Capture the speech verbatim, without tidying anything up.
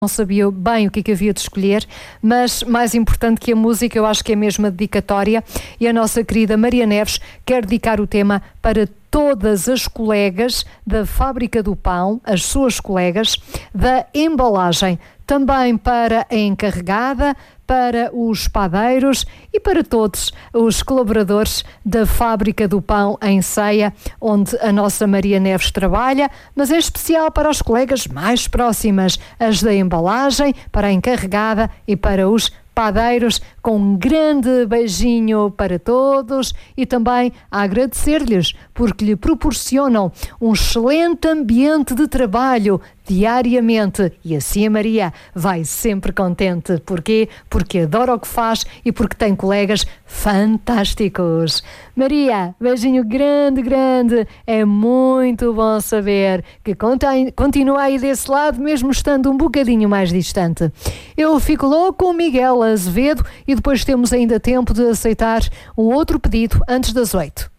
não sabia bem o que é que havia de escolher, mas mais importante que a música, eu acho que é mesmo a dedicatória, e a nossa querida Maria Neves quer dedicar o tema para todas as colegas da Fábrica do Pão, as suas colegas da embalagem, também para a encarregada, para os padeiros e para todos os colaboradores da Fábrica do Pão em Ceia, onde a nossa Maria Neves trabalha, mas é especial para as colegas mais próximas, as da embalagem, para a encarregada e para os padeiros, com um grande beijinho para todos e também a agradecer-lhes porque lhe proporcionam um excelente ambiente de trabalho diariamente, e assim a Maria vai sempre contente. Porquê? Porque adora o que faz e porque tem colegas fantásticos. Maria, beijinho grande, grande. É muito bom saber que continua aí desse lado, mesmo estando um bocadinho mais distante. Eu fico logo com o Miguel Azevedo e depois temos ainda tempo de aceitar um outro pedido antes das oito.